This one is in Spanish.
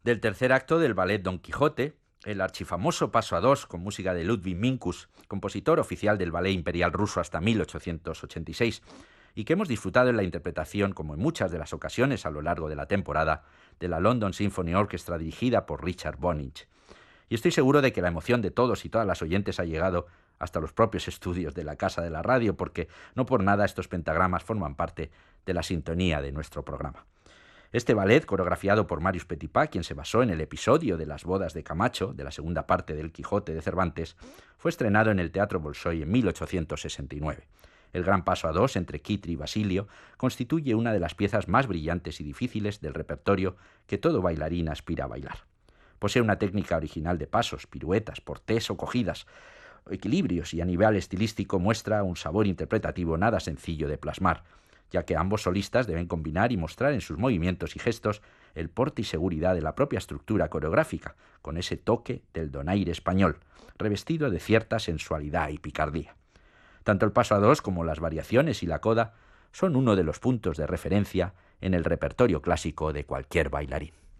Del tercer acto del ballet Don Quijote, el archifamoso paso a dos con música de Ludwig Minkus, compositor oficial del ballet imperial ruso hasta 1886, y que hemos disfrutado en la interpretación, como en muchas de las ocasiones a lo largo de la temporada, de la London Symphony Orchestra dirigida por Richard Bonich. Y estoy seguro de que la emoción de todos y todas las oyentes ha llegado hasta los propios estudios de la Casa de la Radio, porque no por nada estos pentagramas forman parte de la sintonía de nuestro programa. Este ballet, coreografiado por Marius Petipa, quien se basó en el episodio de las bodas de Camacho, de la segunda parte del Quijote de Cervantes, fue estrenado en el Teatro Bolshoi en 1869. El gran paso a dos entre Kitri y Basilio constituye una de las piezas más brillantes y difíciles del repertorio que todo bailarín aspira a bailar. Posee una técnica original de pasos, piruetas, portés o cogidas, equilibrios, y a nivel estilístico muestra un sabor interpretativo nada sencillo de plasmar, ya que ambos solistas deben combinar y mostrar en sus movimientos y gestos el porte y seguridad de la propia estructura coreográfica, con ese toque del donaire español, revestido de cierta sensualidad y picardía. Tanto el paso a dos como las variaciones y la coda son uno de los puntos de referencia en el repertorio clásico de cualquier bailarín.